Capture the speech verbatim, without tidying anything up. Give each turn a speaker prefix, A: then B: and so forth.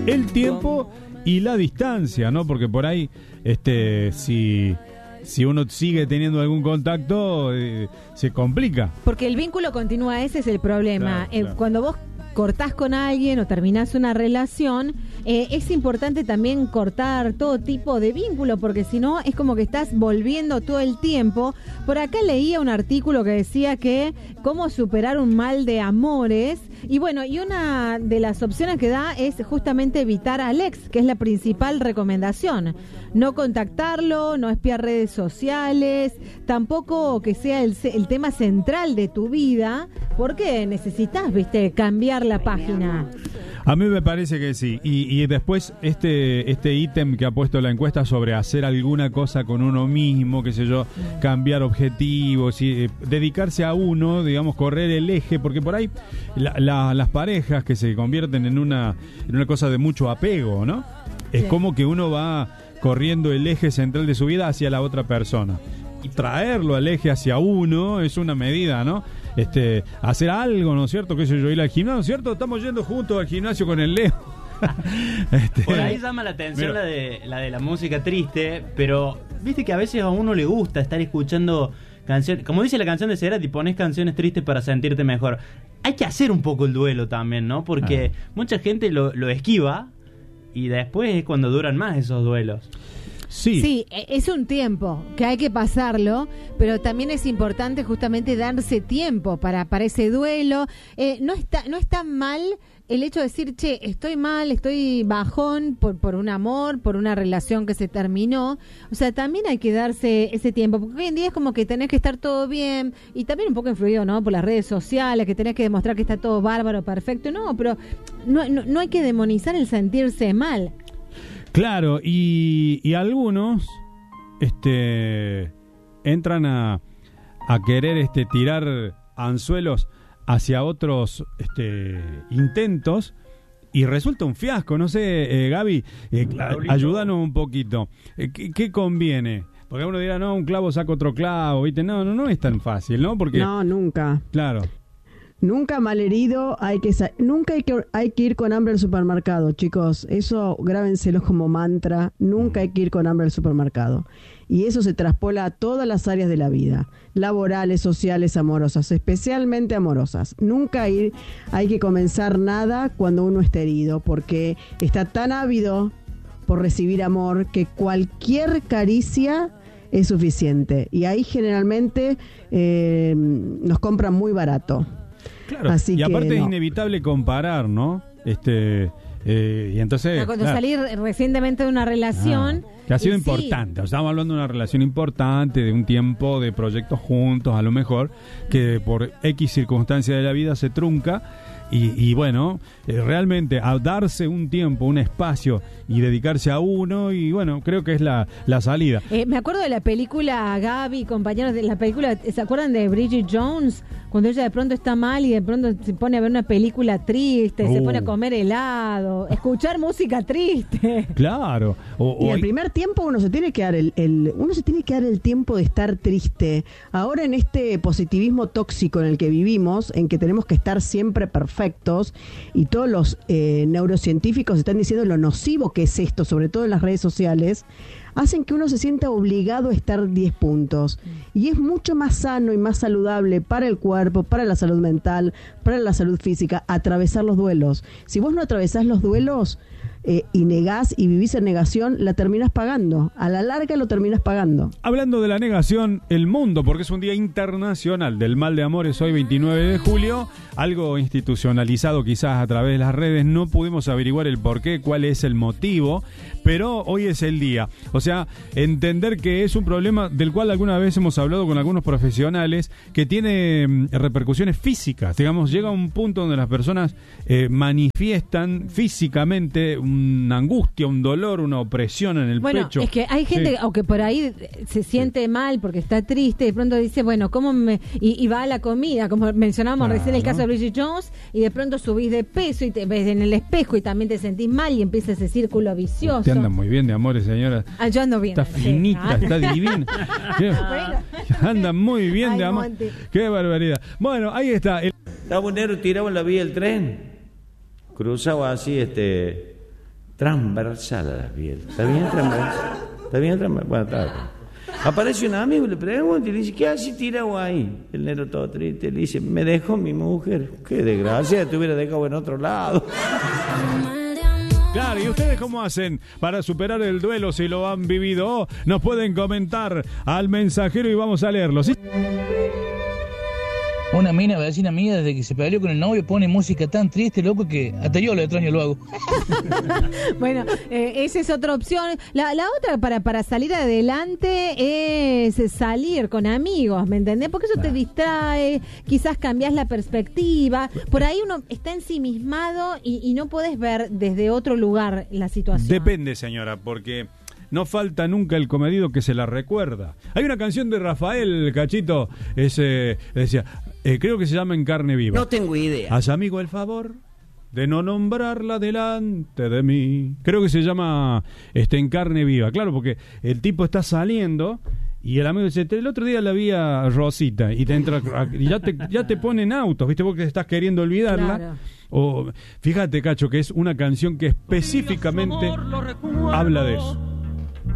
A: el tiempo y la distancia, ¿no? Porque por ahí, este, si... si uno sigue teniendo algún contacto, eh, se complica.
B: Porque el vínculo continúa, ese es el problema.
A: Claro,
B: eh,
A: claro.
B: Cuando vos cortás con alguien o terminás una relación, eh, es importante también cortar todo tipo de vínculo, porque si no es como que estás volviendo todo el tiempo. Por acá leía un artículo que decía que cómo superar un mal de amores, y bueno, y una de las opciones que da es justamente evitar al ex, que es la principal recomendación. No contactarlo, no espiar redes sociales, tampoco que sea el, el tema central de tu vida, porque necesitas, viste, cambiar la página.
A: A mí me parece que sí. Y, y después este este ítem que ha puesto la encuesta sobre hacer alguna cosa con uno mismo, qué sé yo, cambiar objetivos, y, eh, dedicarse a uno, digamos, correr el eje, porque por ahí la, la, las parejas que se convierten en una, en una cosa de mucho apego, ¿no? Es
B: Sí.
A: como que uno va corriendo el eje central de su vida hacia la otra persona. Y traerlo al eje hacia uno es una medida, ¿no? Este, hacer algo, ¿no es cierto? ¿Qué sé yo? Ir al gimnasio, ¿no es cierto? Estamos yendo juntos al gimnasio con el Leo. este,
C: Por ahí llama la atención
A: Mira.
C: la de, la de la música triste, pero viste que a veces a uno le gusta estar escuchando canciones. Como dice la canción de Cerati, pones canciones tristes para sentirte mejor. Hay que hacer un poco el duelo también, ¿no? Porque
A: Ah.
C: mucha gente lo, lo esquiva y después es cuando duran más esos duelos.
A: Sí.
B: Sí, es un tiempo que hay que pasarlo, pero también es importante justamente darse tiempo para, para ese duelo. Eh, no está, no está mal el hecho de decir, che, estoy mal, estoy bajón por, por un amor, por una relación que se terminó. O sea, también hay que darse ese tiempo, porque hoy en día es como que tenés que estar todo bien, y también un poco influido, ¿no?, por las redes sociales, que tenés que demostrar que está todo bárbaro, perfecto. No, pero no, no, no hay que demonizar el sentirse mal.
A: Claro, y, y algunos este entran a, a querer este tirar anzuelos hacia otros este intentos y resulta un fiasco. No sé, eh, Gaby, eh, a- ayúdanos un poquito. Eh, ¿qué, qué conviene? Porque uno dirá, no, un clavo saca otro clavo, ¿viste? No, no, no es tan fácil, ¿no? Porque,
D: No, nunca.
A: claro,
D: Nunca malherido, hay que sa- nunca hay que, hay que ir con hambre al supermercado, chicos. Eso grábenselo como mantra. Nunca hay que ir con hambre al supermercado. Y eso se traspola a todas las áreas de la vida, laborales, sociales, amorosas, especialmente amorosas. Nunca ir, hay que comenzar nada cuando uno está herido, porque está tan ávido por recibir amor que cualquier caricia es suficiente. Y ahí generalmente eh, nos compran muy barato.
A: claro.
D: Así
A: y
D: que
A: aparte es
D: no.
A: inevitable comparar, ¿no? Este eh, y entonces
B: Cuando
A: claro.
B: salir recientemente de una relación...
A: Ah, que ha sido
B: y sí,
A: importante. Estamos hablando de una relación importante, de un tiempo de proyectos juntos, a lo mejor, que por X circunstancia de la vida se trunca. Y, y bueno, eh, realmente a darse un tiempo, un espacio y dedicarse a uno, y bueno, creo que es la, la salida.
B: Eh, me acuerdo de la película Gaby, compañeros de la película, ¿se acuerdan de Bridget Jones? Cuando ella de pronto está mal y de pronto se pone a ver una película triste, se
A: Uh.
B: pone a comer helado, escuchar música triste.
A: Claro. O,
D: Y
A: o-
D: al primer tiempo uno se tiene que dar el, el uno se tiene que dar el tiempo de estar triste. Ahora en este positivismo tóxico en el que vivimos, en que tenemos que estar siempre perfectos, y todos los eh, neurocientíficos están diciendo lo nocivo que es esto, sobre todo en las redes sociales, hacen que uno se sienta obligado a estar diez puntos. Y es mucho más sano y más saludable para el cuerpo, para la salud mental, para la salud física, atravesar los duelos. Si vos no atravesás los duelos eh, y negás y vivís en negación, la terminás pagando. A la larga lo terminás pagando.
A: Hablando de la negación, el mundo, porque es un día internacional del mal de amores, hoy veintinueve de julio, algo institucionalizado quizás a través de las redes, no pudimos averiguar el porqué, cuál es el motivo, pero hoy es el día. O sea, entender que es un problema del cual alguna vez hemos hablado con algunos profesionales, que tiene mm, repercusiones físicas. Digamos, llega un punto donde las personas eh, manifiestan físicamente una angustia, un dolor, una opresión en el
B: Bueno,
A: pecho.
B: es que hay gente,
A: Sí.
B: aunque por ahí se siente mal porque está triste, de pronto dice, bueno, ¿cómo me...? Y, y va a la comida, como mencionábamos
A: Claro.
B: recién el caso de Bridget Jones, y de pronto subís de peso y te ves en el espejo y también te sentís mal y empieza ese círculo vicioso.
A: Te anda muy bien de amores, señora.
B: Ah, yo ando bien.
A: Está
B: sí.
A: finita,
B: Ah.
A: está divina. Qué-
B: Bueno.
A: Anda muy bien
B: Ay,
A: de amor.
B: Monte.
A: Qué barbaridad. Bueno, ahí está. El-
E: Estaba un negro tirado en la vía del tren, cruzaba así, este, transversal a la piel. ¿Está bien transversal? ¿Está bien transversal? Bueno, está bien. Aparece un amigo y le pregunta y le dice, ¿qué haces tirado ahí? El negro todo triste le dice, me dejó mi mujer. Qué desgracia, te hubiera dejado en otro lado.
A: Claro, ¿y ustedes cómo hacen para superar el duelo si lo han vivido? Nos pueden comentar al mensajero y vamos a leerlo. ¿Sí?
F: Una mina vecina mía, desde que se peleó con el novio, pone música tan triste, loco, que hasta yo lo extraño lo hago.
B: Bueno, eh, esa es otra opción. La, la otra para, para salir adelante es salir con amigos, ¿me entendés? Porque eso te distrae, quizás cambias la perspectiva. Por ahí uno está ensimismado y, y no podés ver desde otro lugar la situación.
A: Depende, señora, porque no falta nunca el comedido que se la recuerda. Hay una canción de Rafael Cachito, ese decía, eh, creo que se llama En carne viva.
G: No tengo idea.
A: Haz amigo el favor de no nombrarla delante de mí. Creo que se llama este, En carne viva. Claro, porque el tipo está saliendo y el amigo dice, el otro día la vi a Rosita y te entra y ya te, ya te ponen autos, ¿viste? Porque estás queriendo olvidarla. Claro. O fíjate, Cacho, que es una canción que específicamente habla de eso.